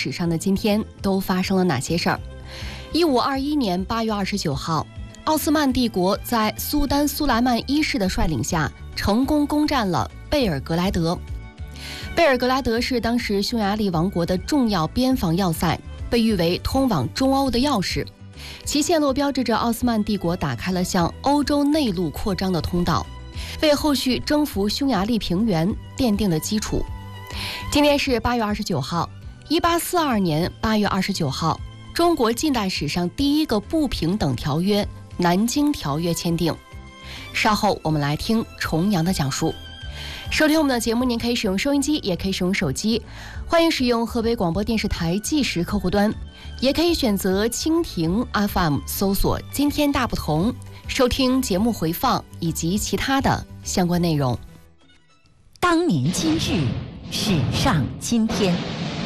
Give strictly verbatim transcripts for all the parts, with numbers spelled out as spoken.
史上的今天都发生了哪些事儿。一五二一年八月二十九号，奥斯曼帝国在苏丹苏莱曼一世的率领下，成功攻占了贝尔格莱德。贝尔格莱德是当时匈牙利王国的重要边防要塞，被誉为通往中欧的钥匙。其线路标志着奥斯曼帝国打开了向欧洲内陆扩张的通道，为后续征服匈牙利平原奠定了基础。今天是八月二十九号，一八四二年八月二十九号，中国近代史上第一个不平等条约《南京条约》签订。稍后我们来听重阳的讲述。收听我们的节目，您可以使用收音机，也可以使用手机，欢迎使用河北广播电视台计时客户端，也可以选择蜻蜓 F M 搜索今天大不同，收听节目回放以及其他的相关内容。 当年今日，史上今天。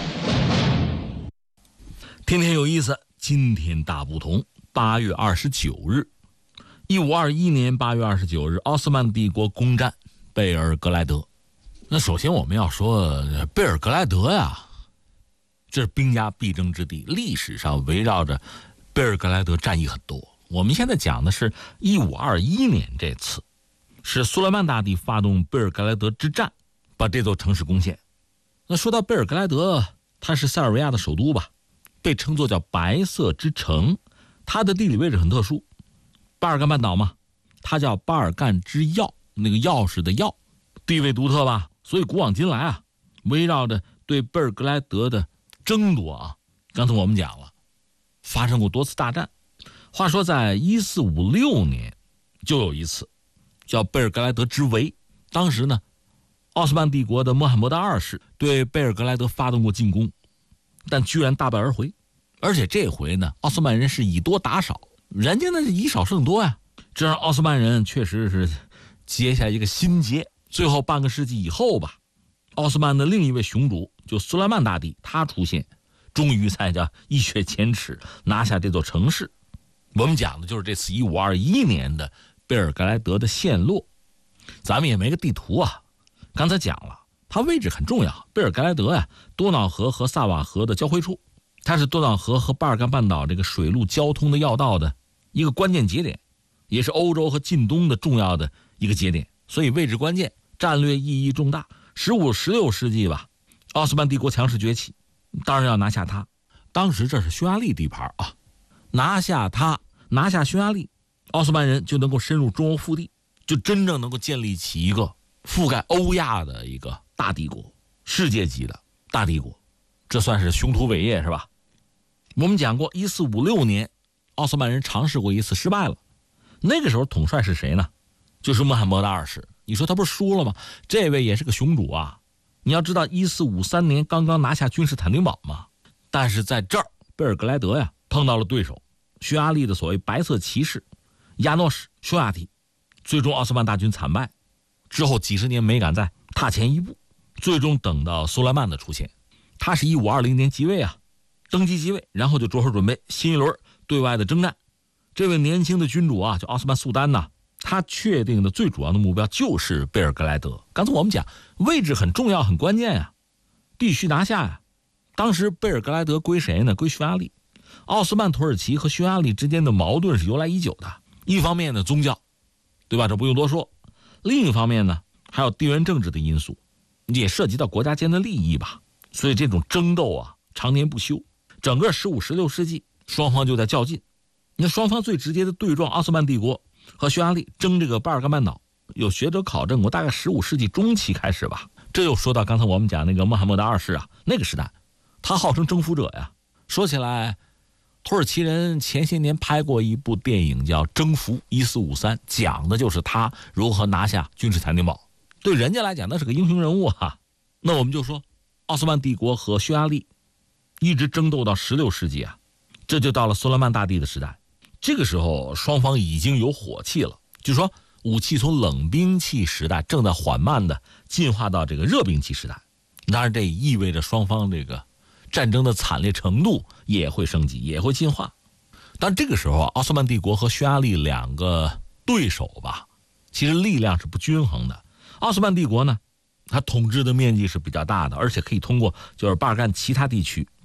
天天有意思，今天大不同。八月二十九日，一五二一年八月二十九日，奥斯曼帝国攻占贝尔格莱德。那首先我们要说贝尔格莱德呀，这是兵家必争之地，历史上围绕着贝尔格莱德战役很多。我们现在讲的是一五二一年，这次是苏莱曼大帝发动贝尔格莱德之战，把这座城市攻陷。那说到贝尔格莱德，它是塞尔维亚的首都吧，被称作叫白色之城。它的地理位置很特殊，巴尔干半岛嘛，它叫巴尔干之钥，那个钥匙的钥，地位独特吧。所以古往今来啊，围绕着对贝尔格莱德的争夺啊，刚才我们讲了，发生过多次大战。话说在一四五六年就有一次叫贝尔格莱德之围，当时呢奥斯曼帝国的穆罕默德二世对贝尔格莱德发动过进攻，但居然大败而回。而且这回呢，奥斯曼人是以多打少，人家那是以少胜多呀，这让奥斯曼人确实是结下一个心结。最后半个世纪以后吧，奥斯曼的另一位雄主就苏莱曼大帝他出现，终于才叫一雪前耻，拿下这座城市。我们讲的就是这次一五二一年的贝尔格莱德的陷落。咱们也没个地图啊，刚才讲了它位置很重要。贝尔格莱德呀，多瑙河和萨瓦河的交汇处，它是多瑙河和巴尔干半岛这个水陆交通的要道的一个关键节点，也是欧洲和近东的重要的一个节点，所以位置关键，战略意义重大。十五、十六世纪吧，奥斯曼帝国强势崛起，当然要拿下它。当时这是匈牙利地盘啊，拿下它，拿下匈牙利，奥斯曼人就能够深入中欧腹地，就真正能够建立起一个覆盖欧亚的一个大帝国，世界级的大帝国，这算是雄图伟业是吧？我们讲过一四五六年奥斯曼人尝试过一次失败了，那个时候统帅是谁呢？就是穆罕默德二世。你说他不是输了吗？这位也是个雄主啊。你要知道一四五三年刚刚拿下君士坦丁堡嘛，但是在这儿贝尔格莱德呀碰到了对手匈牙利的所谓白色骑士亚诺什匈牙提，最终奥斯曼大军惨败，之后几十年没敢再踏前一步，最终等到苏莱曼的出现。他是一五二零年即位啊，登基即位，然后就着手准备新一轮对外的征战。这位年轻的君主啊，叫奥斯曼速丹呐，他确定的最主要的目标就是贝尔格莱德。刚才我们讲位置很重要很关键呀，必须拿下呀。当时贝尔格莱德归谁呢？归匈牙利。奥斯曼土耳其和匈牙利之间的矛盾是由来已久的，一方面呢宗教，对吧？这不用多说。另一方面呢还有地缘政治的因素，也涉及到国家间的利益吧。所以这种争斗啊常年不休，整个十五、十六世纪双方就在较劲。那双方最直接的对撞，奥斯曼帝国和匈牙利争这个巴尔干半岛，有学者考证过，大概十五世纪中期开始吧。这又说到刚才我们讲那个穆罕默德二世啊，那个时代他号称征服者呀。说起来土耳其人前些年拍过一部电影叫《征服一四五三》，讲的就是他如何拿下君士坦丁堡，对人家来讲那是个英雄人物啊。那我们就说奥斯曼帝国和匈牙利一直争斗到十六世纪啊，这就到了苏莱曼大帝的时代。这个时候双方已经有火器了，就是说武器从冷兵器时代正在缓慢的进化到这个热兵器时代。当然这意味着双方这个战争的惨烈程度也会升级，也会进化。但这个时候奥斯曼帝国和匈牙利两个对手吧，其实力量是不均衡的。奥斯曼帝国呢，它统治的面积是比较大的，而且可以通过就是巴尔干其他地区